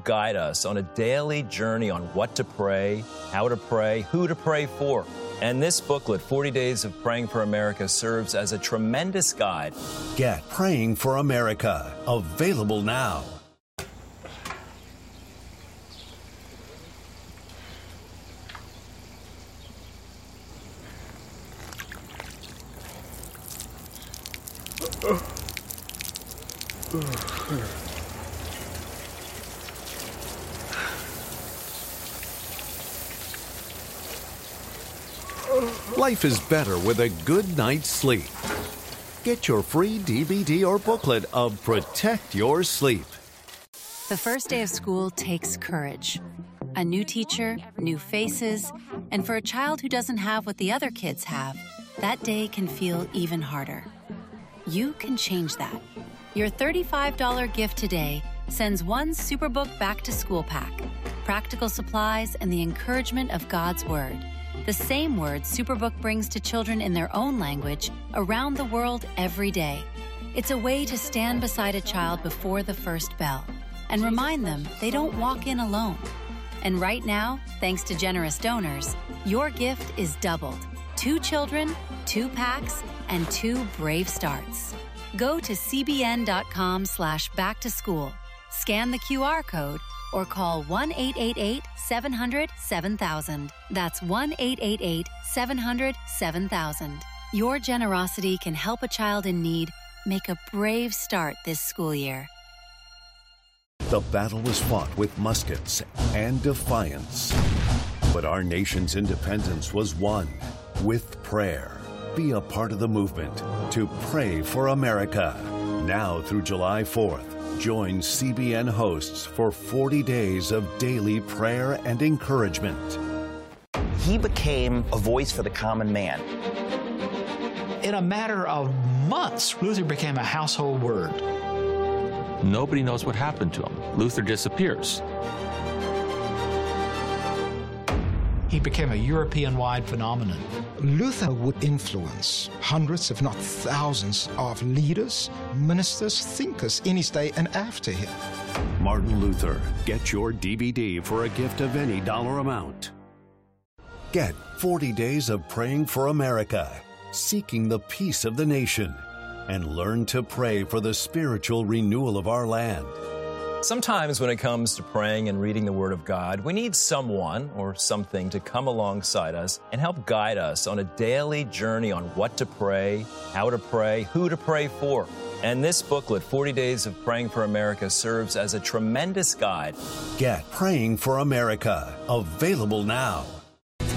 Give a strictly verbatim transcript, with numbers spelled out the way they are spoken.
guide us on a daily journey on what to pray, how to pray, who to pray for. And this booklet, forty days of Praying for America, serves as a tremendous guide. Get Praying for America, available now. Life is better with a good night's sleep. Get your free D V D or booklet of Protect Your Sleep. The first day of school takes courage. A new teacher, new faces, and for a child who doesn't have what the other kids have, that day can feel even harder. You can change that. Your thirty-five dollars gift today sends one Superbook back-to-school pack, practical supplies, and the encouragement of God's Word. The same words Superbook brings to children in their own language around the world every day. It's a way to stand beside a child before the first bell and remind them they don't walk in alone. And right now, thanks to generous donors, your gift is doubled. Two children, two packs, and two brave starts. Go to cbn.com slash back to school, scan the Q R code, or call one eight eight eight, seven hundred, seven thousand. That's one eight eight eight, seven hundred, seven thousand. Your generosity can help a child in need make a brave start this school year. The battle was fought with muskets and defiance. But our nation's independence was won with prayer. Be a part of the movement to pray for America. Now through July fourth. Join C B N hosts for forty days of daily prayer and encouragement. He became a voice for the common man. In a matter of months, Luther became a household word. Nobody knows what happened to him. Luther disappears. He became a European-wide phenomenon. Luther would influence hundreds, if not thousands, of leaders, ministers, thinkers in his day and after him. Martin Luther. Get your D V D for a gift of any dollar amount. Get forty days of Praying for America, seeking the peace of the nation, and learn to pray for the spiritual renewal of our land. Sometimes when it comes to praying and reading the Word of God, we need someone or something to come alongside us and help guide us on a daily journey on what to pray, how to pray, who to pray for. And this booklet, forty days of Praying for America, serves as a tremendous guide. Get Praying for America, available now.